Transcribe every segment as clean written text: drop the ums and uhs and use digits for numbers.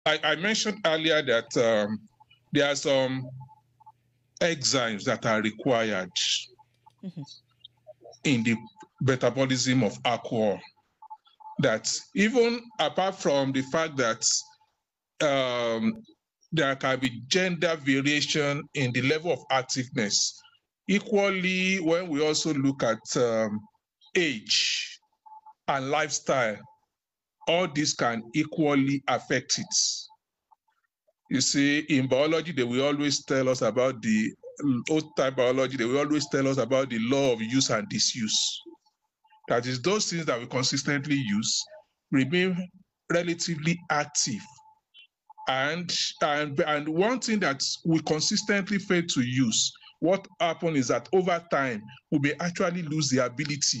I mentioned earlier that there are some enzymes that are required in the metabolism of alcohol. That even apart from the fact that there can be gender variation in the level of activeness, equally when we also look at age and lifestyle, all this can equally affect it. You see, in biology, they will always tell us about the old type biology, they will always tell us about the law of use and disuse. That is, those things that we consistently use remain relatively active. And one thing that we consistently fail to use, what happens is that over time, we may actually lose the ability.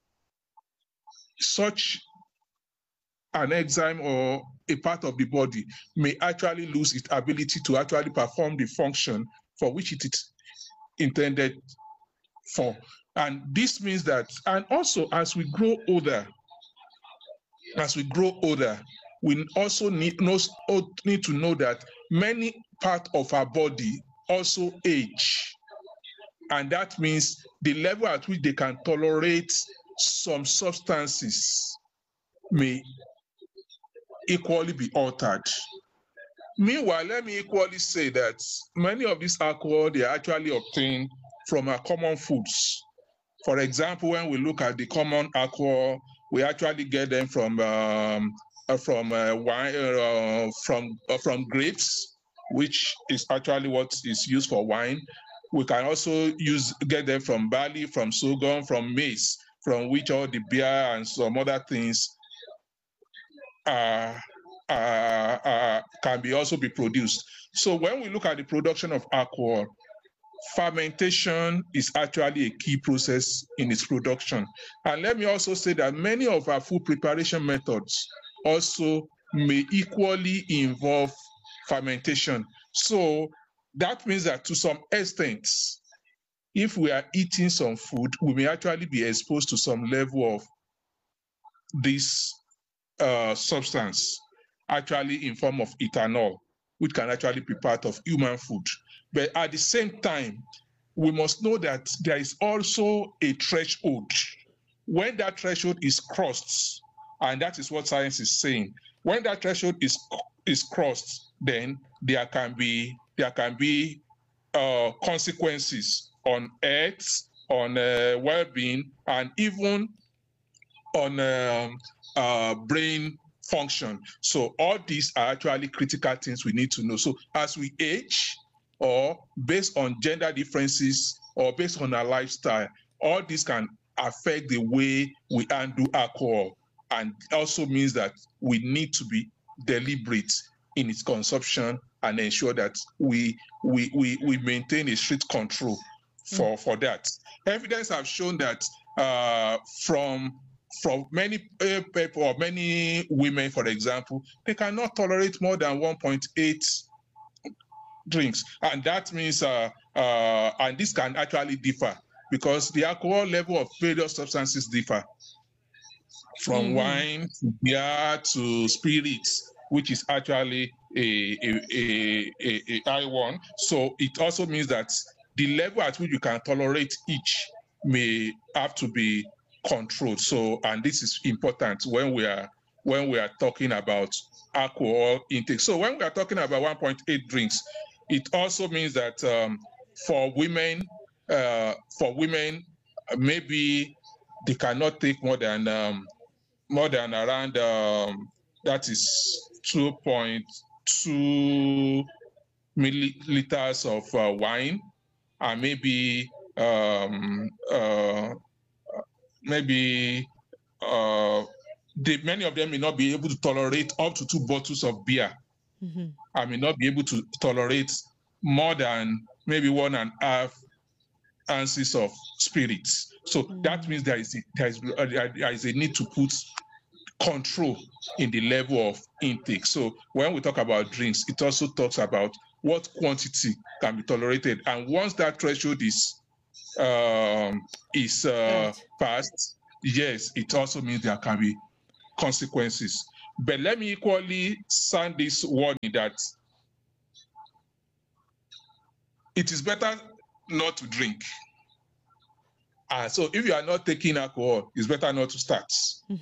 Such an enzyme or a part of the body may actually lose its ability to actually perform the function for which it is intended for. And this means that, and also as we grow older, we also need to know that many parts of our body also age. And that means the level at which they can tolerate some substances may equally be altered. Meanwhile, let me equally say that many of these alcohol, they are actually obtained from our common foods. For example, when we look at the common alcohol, we actually get them from wine, from grapes, which is actually what is used for wine. We can also get them from barley, from sorghum, from maize, from which all the beer and some other things can be also be produced. So when we look at the production of alcohol, fermentation is actually a key process in its production. And let me also say that many of our food preparation methods also may equally involve fermentation. So that means that to some extent, if we are eating some food, we may actually be exposed to some level of this substance, actually in form of ethanol, which can actually be part of human food. But at the same time, we must know that there is also a threshold. When that threshold is crossed, and that is what science is saying, when that threshold is crossed, then there can be consequences on health, on well-being, and even on brain function. So all these are actually critical things we need to know. So as we age, or based on gender differences, or based on our lifestyle, all this can affect the way we handle alcohol, and also means that we need to be deliberate in its consumption and ensure that we maintain a strict control for that. Evidence have shown that from many people or many women, for example, they cannot tolerate more than 1.8 drinks, and that means and this can actually differ because the alcohol level of various substances differ from wine to beer to spirits, which is actually a high one. So it also means that the level at which you can tolerate each may have to be controlled. So, and this is important when we are talking about alcohol intake. So when we are talking about 1.8 drinks, it also means that for women, maybe they cannot take more than around that is 2.2 milliliters of wine, and many of them may not be able to tolerate up to 2 bottles of beer. I may not be able to tolerate more than maybe 1.5 ounces of spirits. So that means there is a need to put control in the level of intake. So when we talk about drinks, it also talks about what quantity can be tolerated, and once that threshold is passed, yes, it also means there can be consequences. But let me equally sound this warning that it is better not to drink. So if you are not taking alcohol, it's better not to start.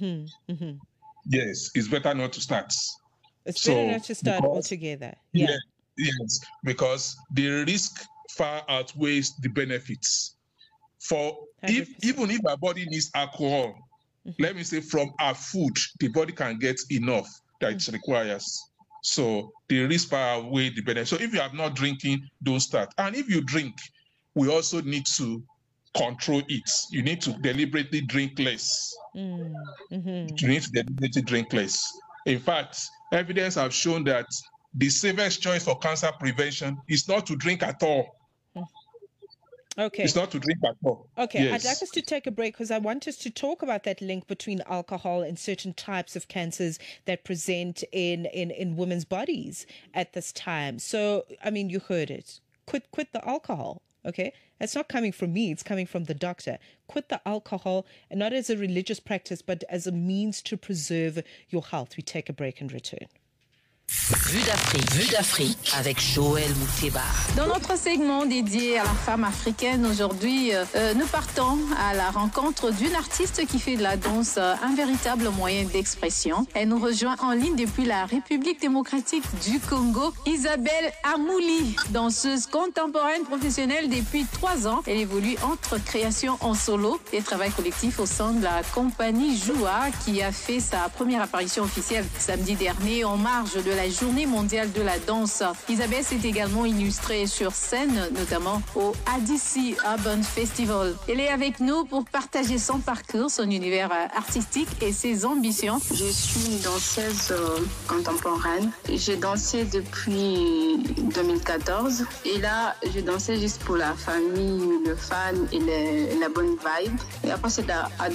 Yes, it's better not to start. It's better not to start altogether. Yeah. Yes, because the risk far outweighs the benefits. Even if our body needs alcohol, let me say from our food, the body can get enough that it requires. So the risk far outweighs the benefits. So if you are not drinking, don't start. And if you drink, we also need to control it. You need to deliberately drink less. You need to deliberately drink less. In fact, evidence have shown that the safest choice for cancer prevention is not to drink at all. Okay. It's not to drink at all. Okay, yes. I'd like us to take a break because I want us to talk about that link between alcohol and certain types of cancers that present in women's bodies at this time. So, I mean, you heard it. Quit the alcohol, okay? It's not coming from me, it's coming from the doctor. Quit the alcohol, and not as a religious practice, but as a means to preserve your health. We take a break and return. Vue d'Afrique avec Joël Mouteba. Dans notre segment dédié à la femme africaine, aujourd'hui, nous partons à la rencontre d'une artiste qui fait de la danse un véritable moyen d'expression. Elle nous rejoint en ligne depuis la République démocratique du Congo, Isabelle Amouli, danseuse contemporaine professionnelle depuis 3 ans. Elle évolue entre création en solo et travail collectif au sein de la compagnie Joua, qui a fait sa première apparition officielle samedi dernier en marge de la Journée mondiale de la danse. Isabelle s'est également illustrée sur scène, notamment au ADC Urban Festival. Elle est avec nous pour partager son parcours, son univers artistique et ses ambitions. Je suis une danseuse contemporaine. J'ai dansé depuis 2014 et là, je dansais juste pour la famille, le fan et la bonne vibe. Et après, c'est à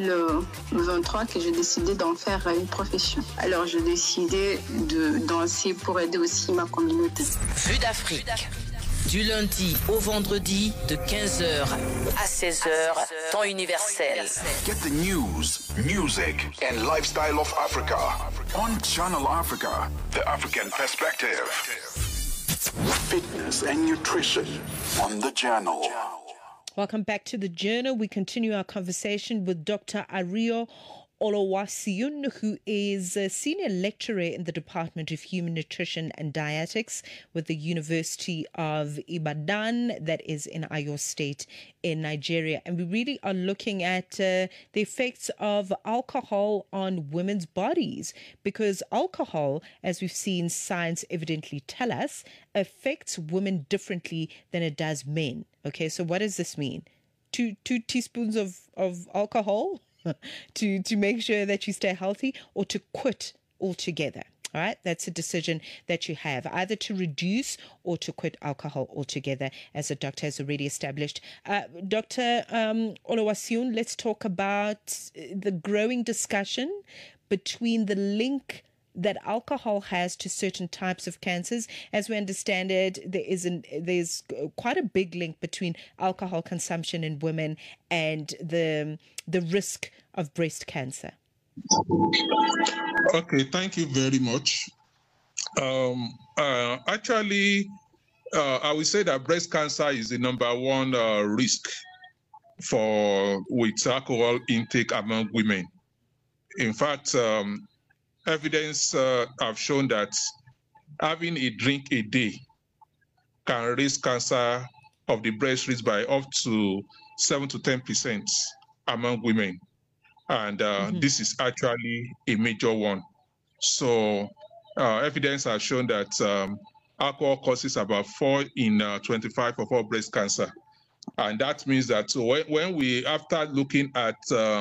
2023 que j'ai décidé d'en faire une profession. Alors, j'ai décidé de danser pour aider aussi ma communauté. Vue d'Afrique, du lundi au vendredi de 15h à 16h, temps universel. Get the news, music and lifestyle of Africa on Channel Africa, the African perspective. Fitness and nutrition on the channel. Welcome back to the Journal. We continue our conversation with Dr. Ario Oluwaseun, who is a senior lecturer in the Department of Human Nutrition and Dietetics with the University of Ibadan, that is in Oyo State in Nigeria. And we really are looking at the effects of alcohol on women's bodies, because alcohol, as we've seen science evidently tell us, affects women differently than it does men. Okay, so what does this mean? Two teaspoons of alcohol to make sure that you stay healthy, or to quit altogether. All right, that's a decision that you have, either to reduce or to quit alcohol altogether, as the doctor has already established. Dr. Oluwaseun, let's talk about the growing discussion between the link that alcohol has to certain types of cancers. As we understand it, there's quite a big link between alcohol consumption in women and the risk of breast cancer. Okay, thank you very much. Actually, I would say that breast cancer is the number one risk with alcohol intake among women. In fact, evidence have shown that having a drink a day can raise cancer of the breast risk by up to 7 to 10% among women. And this is actually a major one. So evidence has shown that alcohol causes about 4 in 25 of all breast cancer. And that means that when we, after looking at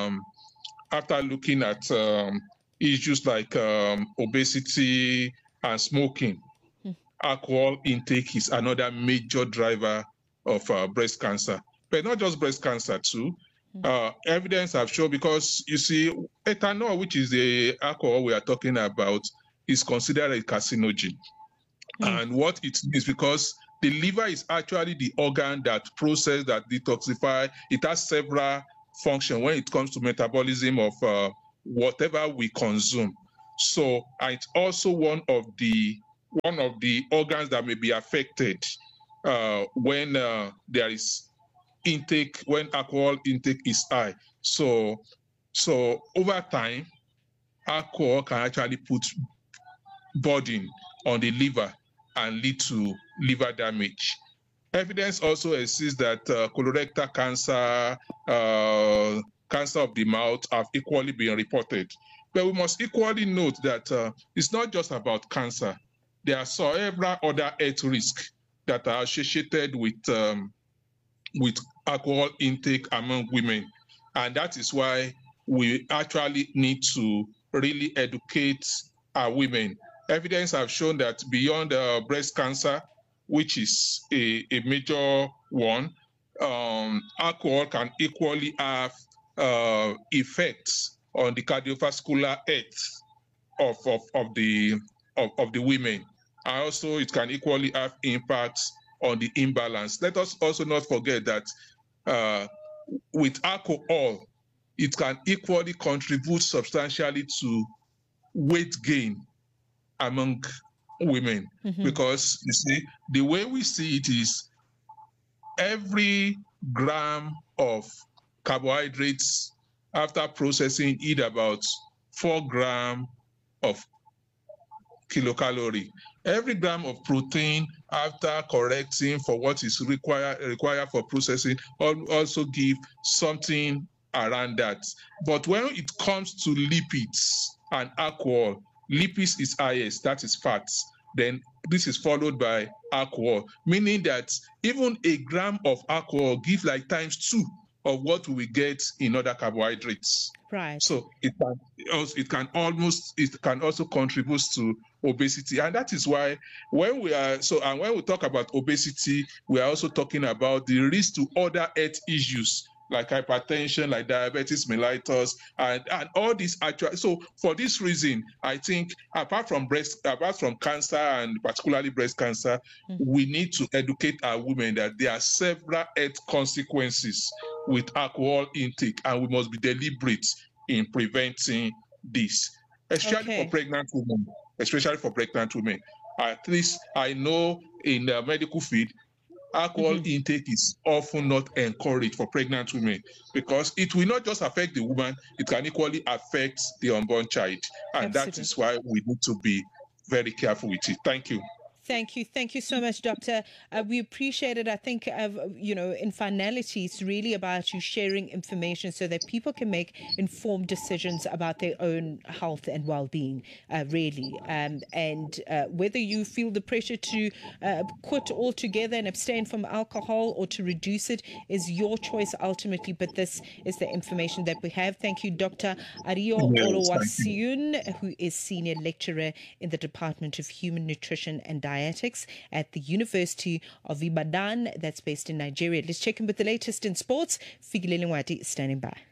issues like obesity and smoking, alcohol intake is another major driver of breast cancer. But not just breast cancer too. Evidence have shown, because you see, ethanol, which is the alcohol we are talking about, is considered a carcinogen. And what it means, because the liver is actually the organ that processes, that detoxify. It has several functions when it comes to metabolism of whatever we consume. So it's also one of the organs that may be affected when there is intake, when alcohol intake is high. So over time, alcohol can actually put burden on the liver and lead to liver damage. Evidence also exists that colorectal cancer, cancer of the mouth have equally been reported. But we must equally note that it's not just about cancer. There are several other health risks that are associated with alcohol intake among women. And that is why we actually need to really educate our women. Evidence have shown that beyond breast cancer, which is a major one, alcohol can equally have effects on the cardiovascular health of the women. And also, it can equally have impacts on the imbalance. Let us also not forget that with alcohol, it can equally contribute substantially to weight gain among women. Because you see, the way we see it is every gram of carbohydrates after processing eat about 4 grams of kilocalorie. Every gram of protein after correcting for what is required for processing also give something around that. But when it comes to lipids and alcohol, lipids is highest, that is fats. Then this is followed by alcohol, meaning that even a gram of alcohol gives like ×2 of what we get in other carbohydrates. Right. So it can also contribute to obesity, and that is why when we talk about obesity, we are also talking about the risk to other health issues like hypertension, like diabetes mellitus, and all these actual. So for this reason, I think apart from cancer and particularly breast cancer, we need to educate our women that there are several health consequences with alcohol intake, and we must be deliberate in preventing this, especially for pregnant women. At least I know in the medical field, alcohol intake is often not encouraged for pregnant women because it will not just affect the woman, it can equally affect the unborn child. And that is why we need to be very careful with it. Thank you. Thank you so much, Doctor. We appreciate it. I think, in finality, it's really about you sharing information so that people can make informed decisions about their own health and well-being, really. And whether you feel the pressure to quit altogether and abstain from alcohol or to reduce it is your choice ultimately. But this is the information that we have. Thank you, Dr. Ario Olowasiun, who is Senior Lecturer in the Department of Human Nutrition and Dietetics at the University of Ibadan, that's based in Nigeria. Let's check in with the latest in sports. Figilele Nwati is standing by.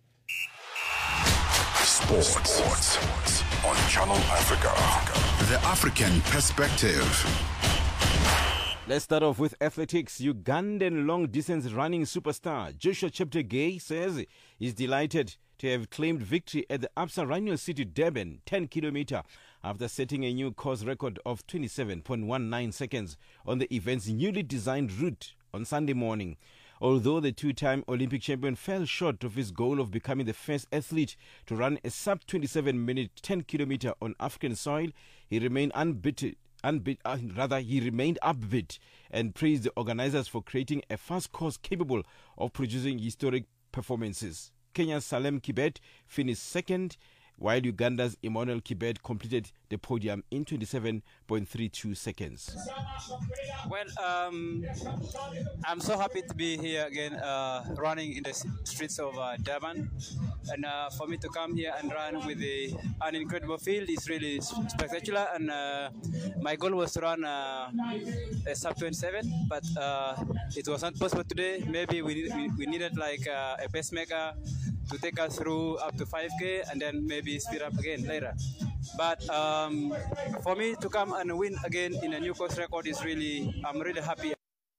Sports on Channel Africa. The African perspective. Let's start off with athletics. Ugandan long-distance running superstar Joshua Cheptegei says he's delighted to have claimed victory at the Absa Rhino City Durban 10-kilometer after setting a new course record of 27.19 seconds on the event's newly designed route on Sunday morning. Although the two-time Olympic champion fell short of his goal of becoming the first athlete to run a sub-27-minute 10-kilometer on African soil, he remained upbeat and praised the organizers for creating a fast course capable of producing historic performances. Kenya's Salem Kibet finished second, while Uganda's Emmanuel Kibet completed the podium in 27.32 seconds. Well, I'm so happy to be here again, running in the streets of Durban. And for me to come here and run with an incredible field is really spectacular. And my goal was to run a sub-27, but it was not possible today. Maybe we needed like a pacemaker to take us through up to 5K and then maybe speed up again later. But for me to come and win again in a new course record is I'm really happy.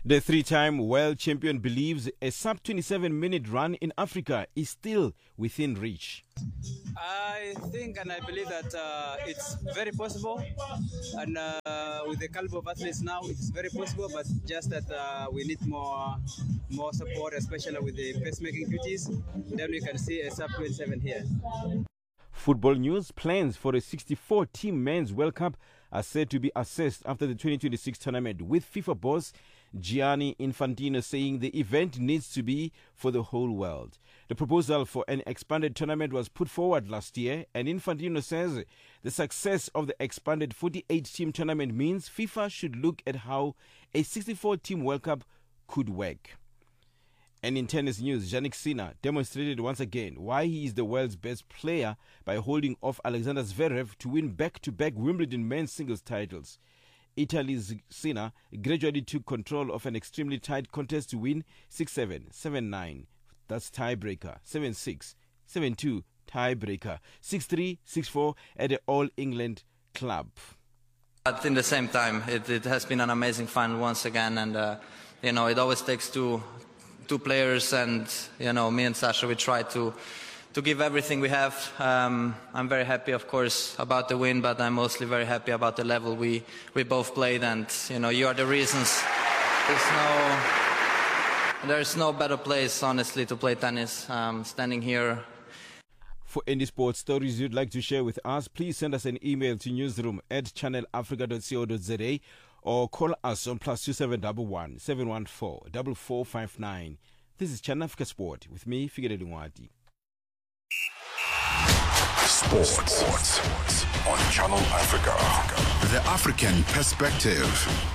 The three-time world champion believes a sub-27-minute run in Africa is still within reach. I think and I believe that it's very possible, and with the caliber of athletes now, it's very possible. But just that we need more support, especially with the pacemaking duties. Then we can see a sub-27 here. Football news: plans for a 64-team men's World Cup are said to be assessed after the 2026 tournament, with FIFA boss Gianni Infantino saying the event needs to be for the whole world. The proposal for an expanded tournament was put forward last year, and Infantino says the success of the expanded 48-team tournament means FIFA should look at how a 64-team World Cup could work. And in tennis news, Jannik Sinner demonstrated once again why he is the world's best player by holding off Alexander Zverev to win back-to-back Wimbledon men's singles titles. Italy's Sinner gradually took control of an extremely tight contest to win 6-7, 7-9. That's tiebreaker. 7-6, 7-2, tiebreaker. 6-3, 6-4 at the All-England Club. But in the same time, it has been an amazing fun once again, and it always takes two players, and me and Sasha, we try to give everything we have. I'm very happy, of course, about the win, but I'm mostly very happy about the level we both played, and you are the reasons. There's no better place, honestly, to play tennis. Standing here. For any sports stories you'd like to share with us, please send us an email to newsroom@channelafrica.co.za or call us on +2711 714 4459. This is Channel Africa Sport with me, Figure Lungwati. Sports on Channel Africa. The African Perspective.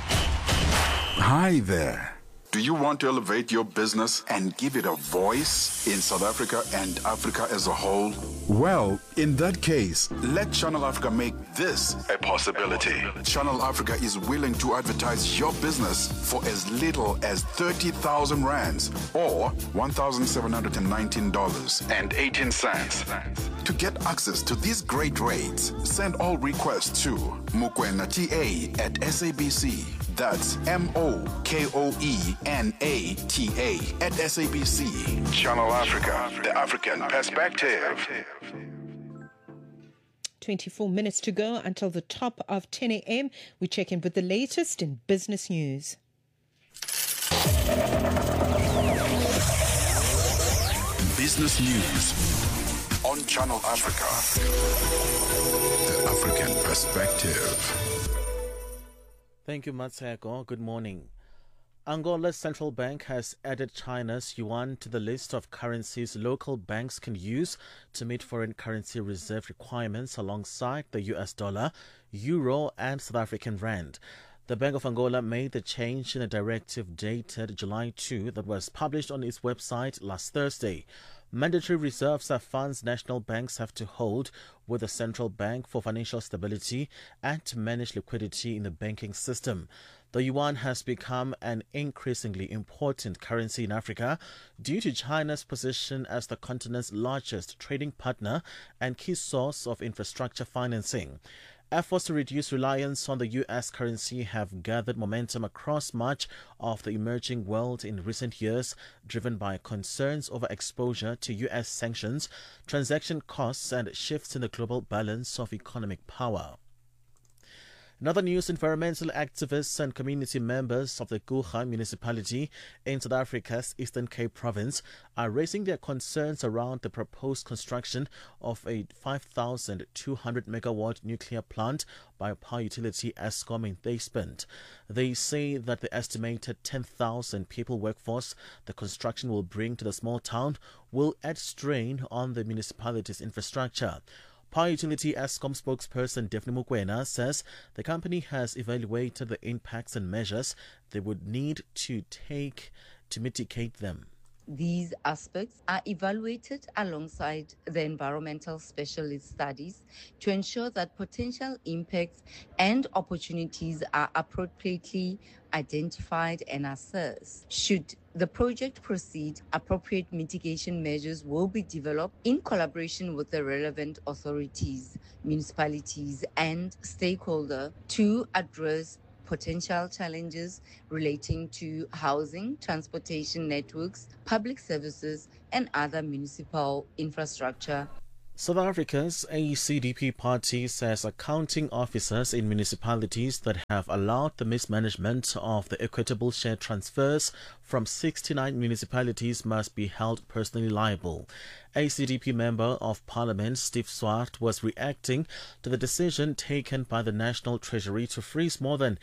Hi there. Do you want to elevate your business and give it a voice in South Africa and Africa as a whole? Well, in that case, let Channel Africa make this a possibility. Channel Africa is willing to advertise your business for as little as 30,000 rands or $1,719.18. To get access to these great rates, send all requests to mokoenata@SABC. That's MOKOENATA@SABC. Channel Africa, the African Perspective. 24 minutes to go until the top of 10 a.m. We check in with the latest in business news. Business news on Channel Africa. The African Perspective. Thank you, Matseko. Good morning. Angola's central bank has added China's yuan to the list of currencies local banks can use to meet foreign currency reserve requirements alongside the US dollar, euro and South African rand. The Bank of Angola made the change in a directive dated July 2 that was published on its website last Thursday. Mandatory reserves are funds national banks have to hold with the central bank for financial stability and to manage liquidity in the banking system. The yuan has become an increasingly important currency in Africa due to China's position as the continent's largest trading partner and key source of infrastructure financing. Efforts to reduce reliance on the U.S. currency have gathered momentum across much of the emerging world in recent years, driven by concerns over exposure to U.S. sanctions, transaction costs, and shifts in the global balance of economic power. In other news, environmental activists and community members of the Guga municipality in South Africa's Eastern Cape province are raising their concerns around the proposed construction of a 5,200 megawatt nuclear plant by power utility Eskom in Thuispunt. They say that the estimated 10,000 people workforce the construction will bring to the small town will add strain on the municipality's infrastructure. Power utility Eskom spokesperson Daphne Mokoena says the company has evaluated the impacts and measures they would need to take to mitigate them. These aspects are evaluated alongside the environmental specialist studies to ensure that potential impacts and opportunities are appropriately identified and assessed. Should the project proceed, appropriate mitigation measures will be developed in collaboration with the relevant authorities, municipalities, and stakeholders to address potential challenges relating to housing, transportation networks, public services, and other municipal infrastructure. South Africa's ACDP party says accounting officers in municipalities that have allowed the mismanagement of the equitable share transfers from 69 municipalities must be held personally liable. ACDP Member of Parliament Steve Swart was reacting to the decision taken by the National Treasury to freeze more than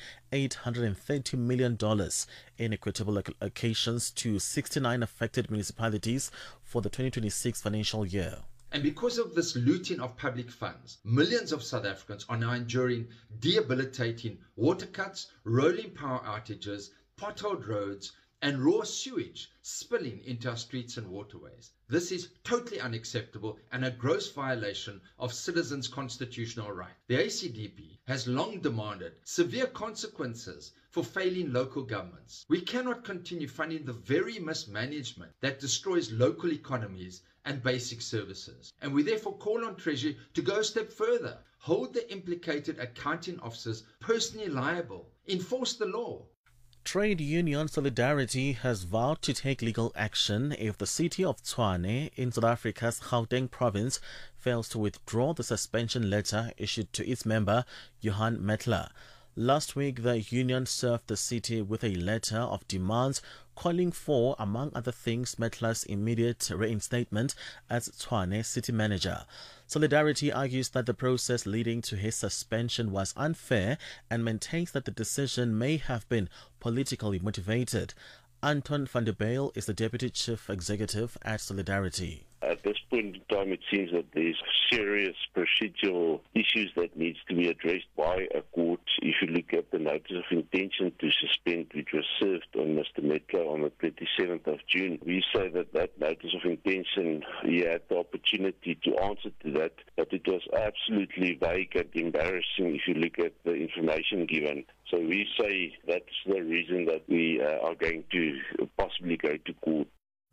$830 million in equitable allocations to 69 affected municipalities for the 2026 financial year. And because of this looting of public funds, millions of South Africans are now enduring debilitating water cuts, rolling power outages, potholed roads, and raw sewage spilling into our streets and waterways. This is totally unacceptable and a gross violation of citizens' constitutional right. The ACDP has long demanded severe consequences for failing local governments. We cannot continue funding the very mismanagement that destroys local economies and basic services. And we therefore call on Treasury to go a step further, hold the implicated accounting officers personally liable, enforce the law. Trade Union Solidarity has vowed to take legal action if the city of Tshwane in South Africa's Gauteng province fails to withdraw the suspension letter issued to its member, Johan Metler. Last week, the union served the city with a letter of demands calling for, among other things, Metler's immediate reinstatement as Tshwane city manager. Solidarity argues that the process leading to his suspension was unfair and maintains that the decision may have been politically motivated. Anton van der Bijl is the Deputy Chief Executive at Solidarity. At this point in time, it seems that there's serious procedural issues that needs to be addressed by a court. If you look at the notice of intention to suspend, which was served on Mr. Metler on the 27th of June, we say that that notice of intention, he had the opportunity to answer to that, but it was absolutely vague and embarrassing if you look at the information given. So we say that's the reason that we are going to possibly go to court.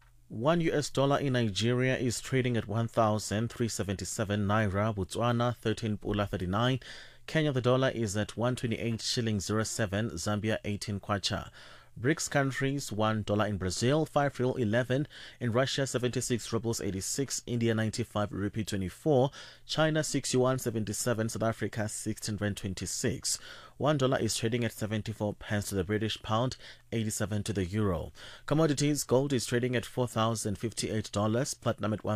$1 in Nigeria is trading at 1,377 Naira, Botswana 13 Pula 39. Kenya the dollar is at 128 shillings 07, Zambia 18 kwacha. BRICS countries, $1 in Brazil, 5 real 11, in Russia 76 rubles 86, India 95 rupee 24, China 6 yuan 77, South Africa 16 rand 26. $1 is trading at 74 pence to the British pound, 87 to the euro. Commodities, gold is trading at $4,058, platinum at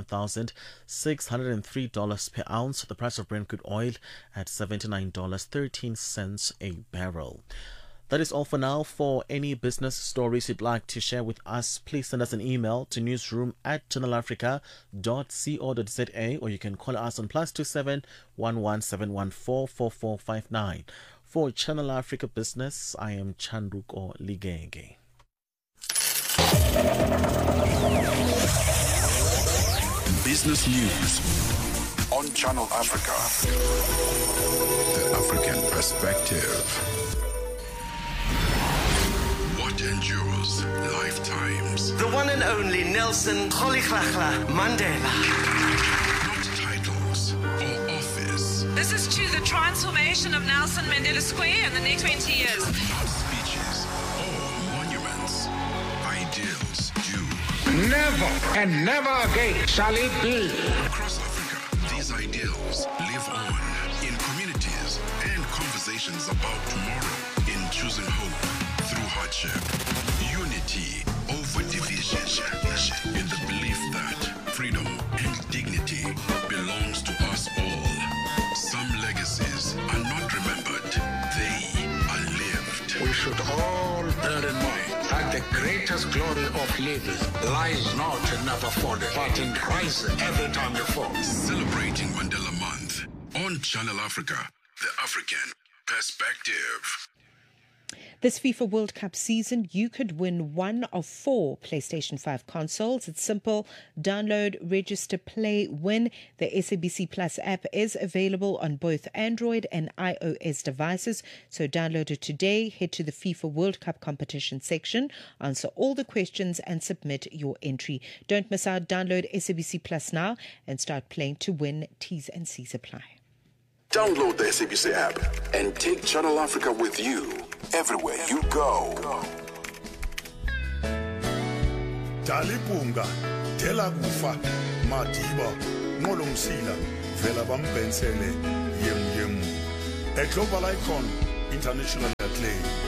$1,603 per ounce, the price of Brent crude oil at $79.13 a barrel. That is all for now. For any business stories you'd like to share with us, please send us an email to newsroom@channelafrica.co.za, or you can call us on +27 11714 4459. For Channel Africa Business, I am Chanduko Ligenge. Business news on Channel Africa. The African perspective. What endures lifetimes? The one and only Nelson Rolihlahla Mandela. Not titles or office. This is to the transformation of Nelson Mandela Square in the next 20 years. Not speeches or monuments. Ideals do. Never and never again shall it be. Across Africa, these ideals live on in communities and conversations about tomorrow, in choosing hope through hardship, unity over division, in the belief that freedom and dignity belongs to us all. Some legacies are not remembered, they are lived. We should all bear in mind that the greatest glory of living lies not in never falling, but in rising every time you fall. Celebrating Mandela Month on Channel Africa, the African perspective. This FIFA World Cup season, you could win one of 4 PlayStation 5 consoles. It's simple. Download, register, play, win. The SABC Plus app is available on both Android and iOS devices. So download it today. Head to the FIFA World Cup competition section, answer all the questions and submit your entry. Don't miss out. Download SABC Plus now and start playing to win. T's and C's apply. Download the SABC app and take Channel Africa with you everywhere you go. Dalipunga, Tela Gufa, Madiba, Molumsila, Vela Bambensele, Yem. A global icon, international acclaim.